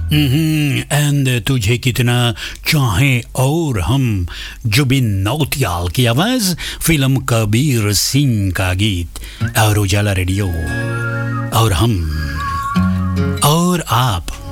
And तुझे कितना चाहे और हम, जुबिन नौटियाल की आवाज, फिल्म कबीर सिंह का गीत, और उजाला रेडियो, और हम, और आप।